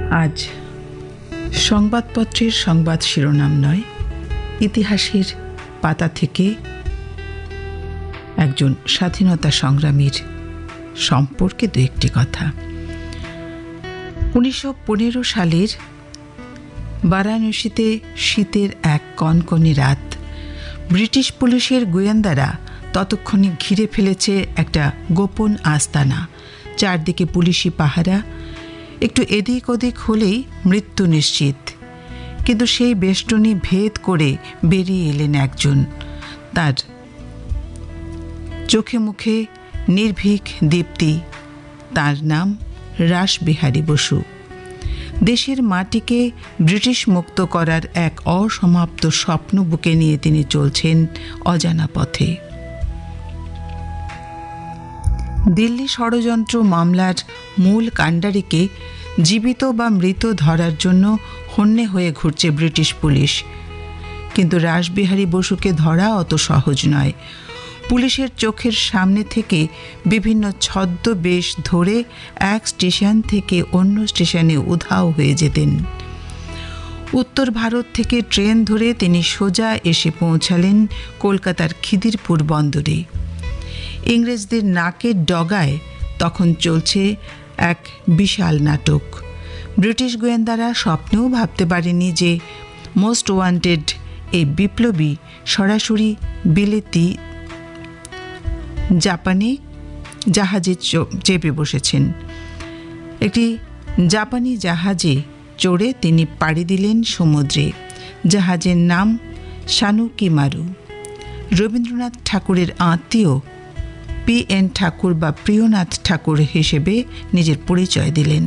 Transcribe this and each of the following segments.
আজ সংবাদপত্রের সংবাদ শিরোনাম নয়, ইতিহাসের পাতা থেকে একজন স্বাধীনতা সংগ্রামীর সম্পর্কে দু একটি কথা। 1915 সালের বারাণসীতে শীতের এক কনকনে রাত। ব্রিটিশ পুলিশের গোয়েন্দারা ততক্ষণে ঘিরে ফেলেছে একটা গোপন আস্তানা। চারদিকে পুলিশি পাহারা, একটু এদিক ওদিক হলেই মৃত্যু নিশ্চিত। কিন্তু সেই বেষ্টনী ভেদ করে বেরিয়ে এলেন একজন। তার চোখে মুখে নির্ভীক দীপ্তি। তার নাম রাসবিহারী বসু। দেশের মাটিকে ব্রিটিশ মুক্ত করার এক অসমাপ্ত স্বপ্ন বুকে নিয়ে তিনি চলছেন অজানা পথে। দিল্লি ষড়যন্ত্র মামলার মূল কাণ্ডারিকে জীবিত বা মৃত ধরার জন্য হন্যে হয়ে ঘুরছে ব্রিটিশ পুলিশ। কিন্তু রাসবিহারী বসুকে ধরা অত সহজ নয়। পুলিশের চোখের সামনে থেকে বিভিন্ন ছদ্মবেশ ধরে এক স্টেশন থেকে অন্য স্টেশনে উধাও হয়ে যেতেন। উত্তর ভারত থেকে ট্রেন ধরে তিনি সোজা এসে পৌঁছালেন কলকাতার খিদিরপুর বন্দরে। ইংরেজদের নাকের ডগায় তখন চলছে এক বিশাল নাটক। ব্রিটিশ গোয়েন্দারা স্বপ্নেও ভাবতে পারেনি যে মোস্ট ওয়ান্টেড এই বিপ্লবী সরাসরি বিলেতি জাপানি জাহাজে চেপে বসেছেন। একটি জাপানি জাহাজে চড়ে তিনি পাড়ি দিলেন সমুদ্রে। জাহাজের নাম সানুকিমারু। রবীন্দ্রনাথ ঠাকুরের আত্মীয় P.N. ঠাকুর বা প্রিয়নাথ ঠাকুর হিসেবে নিজের পরিচয় দিলেন।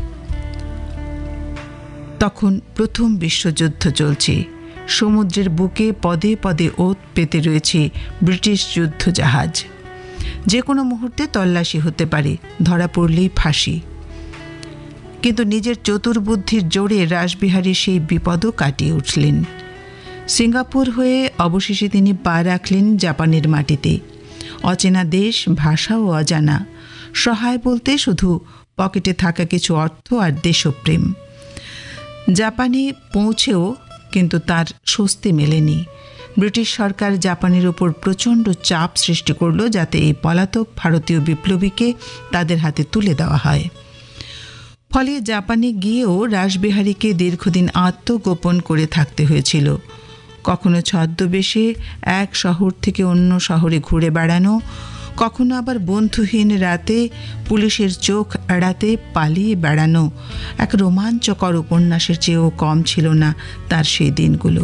তখন প্রথম বিশ্বযুদ্ধ চলছে। সমুদ্রের বুকে পদে পদে ওত পেতে রয়েছে ব্রিটিশ যুদ্ধ জাহাজ। যে কোনো মুহূর্তে তল্লাশি হতে পারে, ধরা পড়লেই ফাঁসি। কিন্তু নিজের চতুর্বুদ্ধির জোরে রাসবিহারী সেই বিপদও কাটিয়ে উঠলেন। সিঙ্গাপুর হয়ে অবশেষে তিনি পা রাখলেন জাপানের মাটিতে। অচেনা দেশ, ভাষাও অজানা। সহায় বলতে শুধু পকেটে থাকা কিছু অর্থ আর দেশপ্রেম। জাপানে পৌঁছেও কিন্তু তার স্বস্তি মেলেনি। ব্রিটিশ সরকার জাপানের উপর প্রচণ্ড চাপ সৃষ্টি করল যাতে এই পলাতক ভারতীয় বিপ্লবীকে তাদের হাতে তুলে দেওয়া হয়। ফলে জাপানে গিয়েও রাসবিহারীকে দীর্ঘদিন আত্মগোপন করে থাকতে হয়েছিল। কখনো ছদ্মবেশে এক শহর থেকে অন্য শহরে ঘুরে বেড়ানো, কখনো আবার বন্ধুহীন রাতে পুলিশের চোখ এড়াতে পালিয়ে বেড়ানো। এক রোমাঞ্চকর উপন্যাসের চেয়েও কম ছিল না তার সেই দিনগুলো।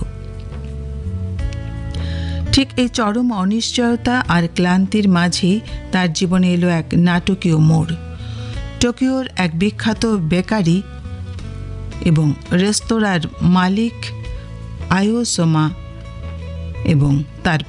ঠিক এই চরম অনিশ্চয়তা আর ক্লান্তির মাঝেই তার জীবনে এলো এক নাটকীয় মোড়। টোকিওর এক বিখ্যাত বেকারি এবং রেস্তোরাঁর মালিক আয়োসোমা এবং তার